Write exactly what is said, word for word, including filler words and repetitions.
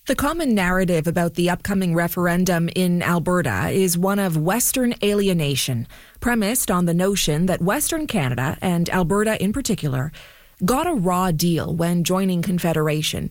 The common narrative about the upcoming referendum in Alberta is one of Western alienation, premised on the notion that Western Canada, and Alberta in particular, got a raw deal when joining Confederation.